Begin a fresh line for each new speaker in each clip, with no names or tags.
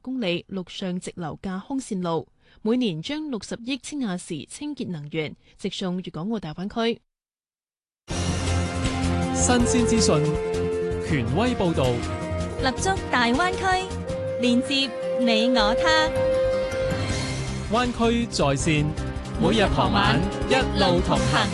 公里陸上直流架空線路，每年將60億千瓦時清潔能源直送粵港澳大灣區。
新鮮資訊，權威報導，
立足大灣區，連接你我他。
灣區在線，每日傍晚一路同行。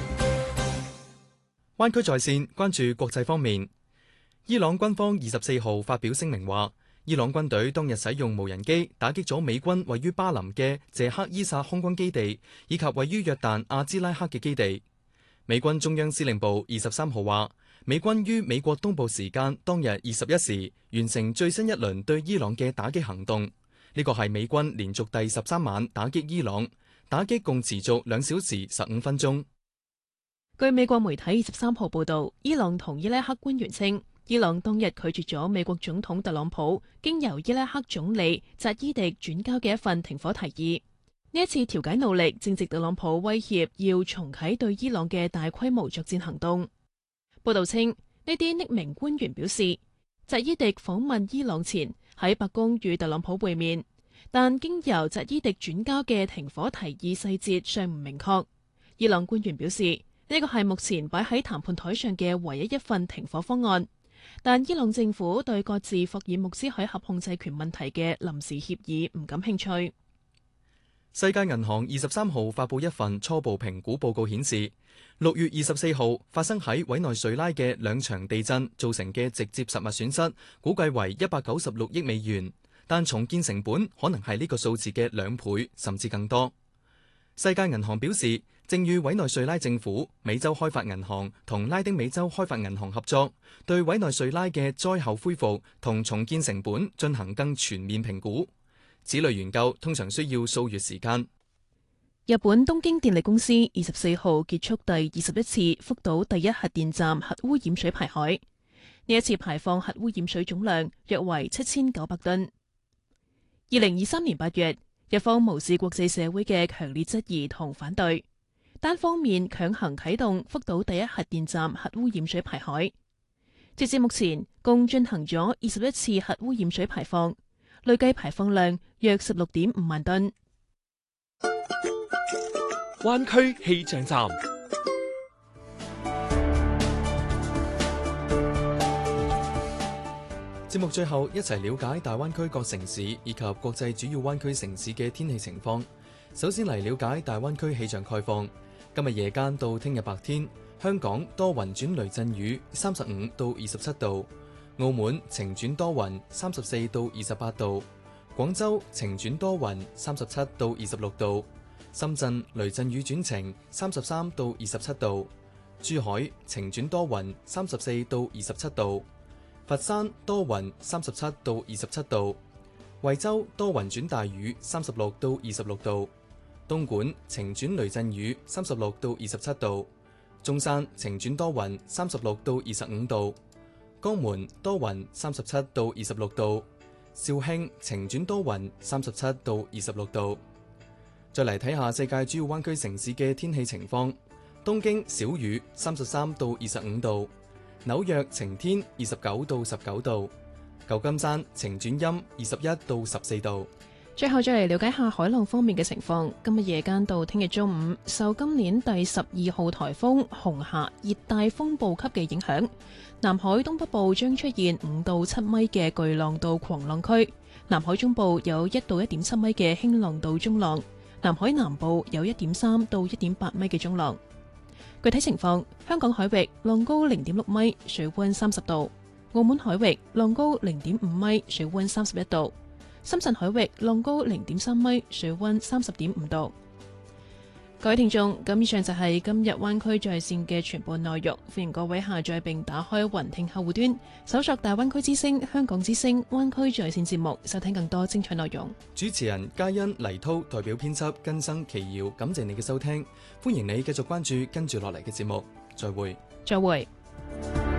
灣區在線關注國際方面，伊朗軍方24號發表聲明話，伊朗軍隊當日使用無人機打擊咗美軍位於巴林嘅謝克伊薩空軍基地，以及位於約旦阿茲拉克嘅基地。美軍中央司令部23號話，美軍於美國東部時間當日21時完成最新一輪對伊朗嘅打擊行動，呢個係美軍連續第13晚打擊伊朗，打擊共持續2小時15分鐘。
據美國媒體23號報導，伊朗同伊拉克官員稱，伊朗當日拒絕咗美國總統特朗普經由伊拉克總理扎伊迪轉交嘅一份停火提議。呢一次調解努力正值特朗普威脅要重啟對伊朗嘅大規模作戰行動。報導稱，呢啲匿名官員表示，扎伊迪訪問伊朗前喺白宮與特朗普會面，但經由扎伊迪轉交嘅停火提議細節尚唔明確。伊朗官員表示，呢個係目前擺喺談判台上嘅唯一一份停火方案，但伊朗政府對各自霍爾木茲海峽控制權問題嘅臨時協議唔感興趣。
世界銀行23號發布一份初步評估報告顯示，6月24號發生喺委內瑞拉嘅2場地震造成嘅直接實物損失估計為196億美元，但重建成本可能係呢個數字嘅2倍甚至更多。世界銀行表示，正與委內瑞拉政府、美洲開發銀行同拉丁美洲開發銀行合作，對委內瑞拉嘅災後恢復同重建成本進行更全面評估。此類研究通常需要數月時間。
日本東京電力公司24號結束第21次福島第一核電站核污染水排海，呢一次排放核污染水總量約為7900噸。2023年8月，日方無視國際社會嘅強烈質疑同反對，單方面強行啟動福島第一核電站核污染水排海。截至目前，共進行咗21次核污染水排放，累計排放量約16.5萬噸。
灣區氣象站，
節目最後一齊了解大灣區各城市以及國際主要灣區城市嘅天氣情況。首先嚟了解大灣區氣象概況。今日夜間到聽日白天，香港多雲轉雷陣雨，35到27度；澳門晴轉多雲，34到28度；廣州晴轉多雲，37到26度；深圳雷陣雨轉晴，33到27度；珠海晴轉多雲，34到27度；佛山多雲，37到27度；惠州多雲轉大雨，36到26度；東莞晴轉雷陣雨，36到27度；中山晴轉多雲，36到25度；江門多雲，37到26度；肇慶晴轉多雲，37到26度。再嚟睇下世界主要灣區城市嘅天氣情況：東京小雨，33到25度；紐約晴天，29到19度；舊金山晴轉陰，21到14度。
最後再嚟了解下海浪方面嘅情況。今日夜間到聽日中午，受今年第12號颱風紅霞熱帶風暴級嘅影響，南海東北部將出現5到7米嘅巨浪到狂浪區，南海中部有1到1.7米嘅輕浪到中浪，南海南部有1.3到1.8米嘅中浪。具體情況，香港海域浪高0.6米，水溫30度；澳門海域浪高0.5米，水溫31度；深圳海域浪高0.3米，水溫30.5度。各位聽眾，咁以上就係今日灣區在線嘅全部內容。歡迎各位下載並打開雲聽客戶端，搜索大灣區之聲、香港之聲、灣區在線節目，收聽更多精彩內容。
主持人嘉欣、黎濤代表編輯根生奇瑤，感謝你嘅收聽。歡迎你繼續關注跟住落嚟嘅節目。再會。
再會。